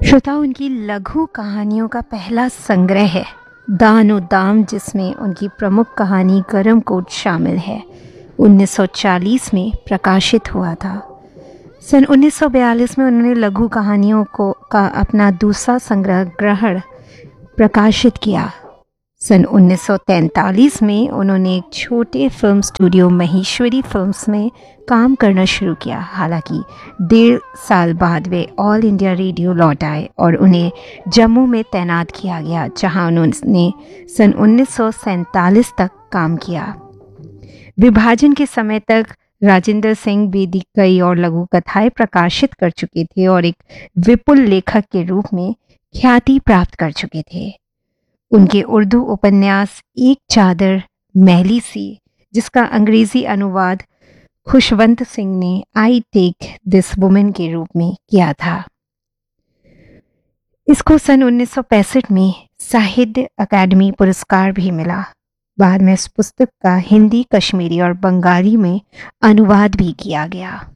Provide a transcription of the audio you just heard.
श्रोता, उनकी लघु कहानियों का पहला संग्रह है दानो दाम, जिसमें उनकी प्रमुख कहानी गरम कोट शामिल है। 1940 में प्रकाशित हुआ था। सन 1942 में उन्होंने लघु कहानियों का अपना दूसरा संग्रह ग्रहण प्रकाशित किया। सन 1943 में उन्होंने एक छोटे फिल्म स्टूडियो महेश्वरी फिल्म्स में काम करना शुरू किया। हालांकि 1.5 साल बाद वे ऑल इंडिया रेडियो लौट आए और उन्हें जम्मू में तैनात किया गया, जहां उन्होंने सन 1947 तक काम किया। विभाजन के समय तक राजेंद्र सिंह बेदी कई और लघु कथाएं प्रकाशित कर चुके थे और एक विपुल लेखक के रूप में ख्याति प्राप्त कर चुके थे। उनके उर्दू उपन्यास एक चादर मैली सी, जिसका अंग्रेजी अनुवाद खुशवंत सिंह ने आई टेक दिस वुमन के रूप में किया था। इसको सन 1965 में साहित्य अकादमी पुरस्कार भी मिला। बाद में इस पुस्तक का हिंदी, कश्मीरी और बंगाली में अनुवाद भी किया गया।